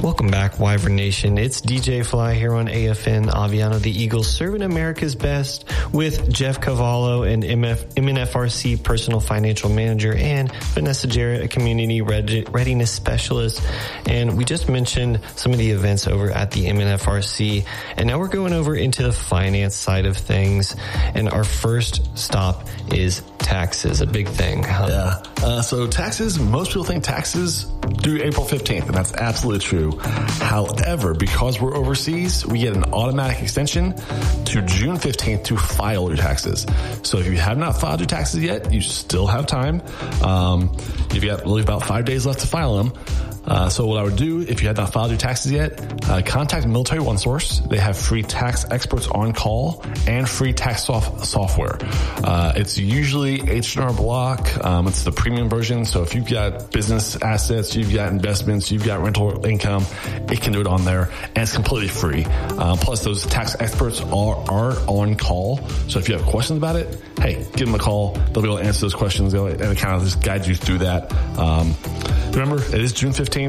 Welcome back, Wyvern Nation. It's DJ Fly here on AFN Aviano, the Eagles, serving America's best with Jeff Cavallo, an MNFRC personal financial manager, and Vanessa Jarrett, a community readiness specialist. And we just mentioned some of the events over at the MNFRC, and now we're going over into the finance side of things. And our first stop is taxes, a big thing. Yeah. So taxes, most people think taxes due April 15th, and that's absolutely true. However, because we're overseas, we get an automatic extension to June 15th to file your taxes. So if you have not filed your taxes yet, you still have time. You've got really about 5 days left to file them. So what I would do, if you had not filed your taxes yet, contact Military OneSource. They have free tax experts on call and free tax software. It's usually H&R Block. It's the premium version. So if you've got business assets, you've got investments, you've got rental income, it can do it on there, and it's completely free. Plus those tax experts are on call. So if you have questions about it, hey, give them a call. They'll be able to answer those questions and kind of just guide you through that. Remember, it is June 15th.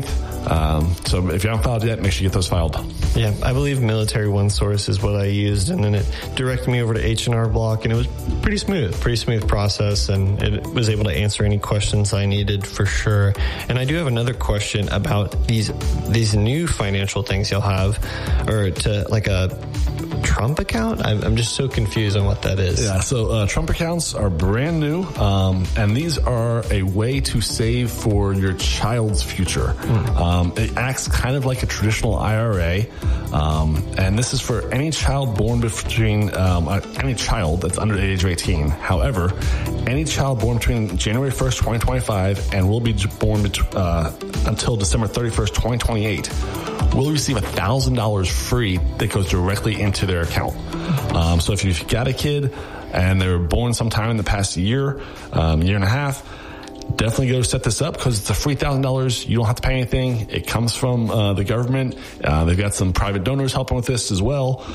So if you haven't filed yet, make sure you get those filed. Yeah, I believe Military OneSource is what I used, and then it directed me over to H&R Block, and it was pretty smooth process, and it was able to answer any questions I needed for sure. And I do have another question about these new financial things you'll have, or to like a Trump account? I'm just so confused on what that is. Yeah, so Trump accounts are brand new, and these are a way to save for your child's future. It acts kind of like a traditional IRA, and this is for any child born between any child that's under the age of 18. However, any child born between January 1st, 2025 and will be born until December 31st, 2028 will receive $1,000 free that goes directly into their account. So if you've got a kid and they were born sometime in the past year and a half, definitely go set this up because it's a free $1,000. You don't have to pay anything. It comes from the government. They've got some private donors helping with this as well.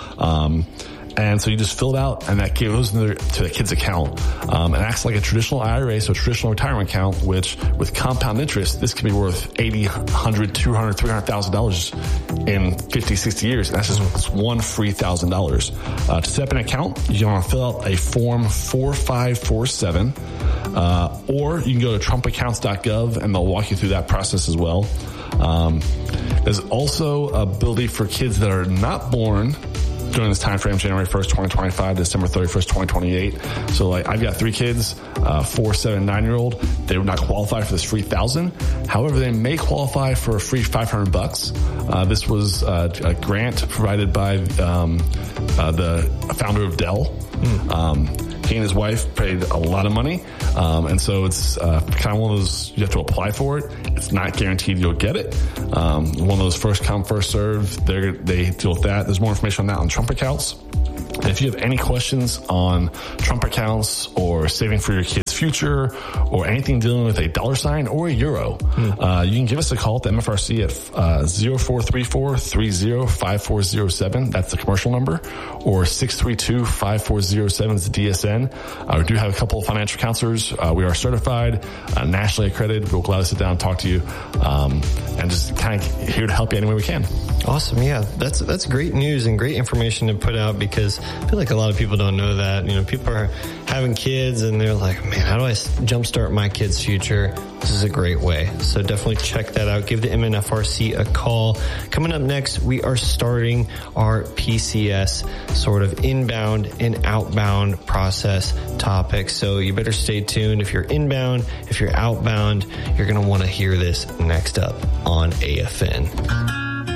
And so you just fill it out, and that goes to the kid's account. It acts like a traditional IRA, so a traditional retirement account, which with compound interest, this could be worth $80,000, $100,000, $200,000, $300,000 in 50, 60 years. And that's just one free $1,000. To set up an account, you want to fill out a form 4547, or you can go to trumpaccounts.gov, and they'll walk you through that process as well. There's also ability for kids that are not born during this time frame, January 1st, 2025, December 31st, 2028. So like I've got 3 kids, 4, 7, 9-year-old. They would not qualify for this free $1,000. However, they may qualify for a free $500. This was a grant provided by the founder of Dell. He and his wife paid a lot of money. And so it's kind of one of those, you have to apply for it. It's not guaranteed you'll get it. One of those first come, first serve, they deal with that. There's more information on that on Trump accounts. And if you have any questions on Trump accounts or saving for your kids' future or anything dealing with a $sign or a euro, you can give us a call at the MFRC at 0434-305407. That's the commercial number. Or 632-5407 is the DSN. We do have a couple of financial counselors. We are certified, nationally accredited. We'll gladly sit down and talk to you, and just kind of here to help you any way we can. Awesome. Yeah, that's great news and great information to put out, because I feel like a lot of people don't know that. You know, people are having kids and they're like, man, how do I jumpstart my kid's future? This is a great way. So definitely check that out. Give the MNFRC a call. Coming up next, we are starting our PCS sort of inbound and outbound process topic. So you better stay tuned. If you're inbound, if you're outbound, you're going to want to hear this next up on AFN.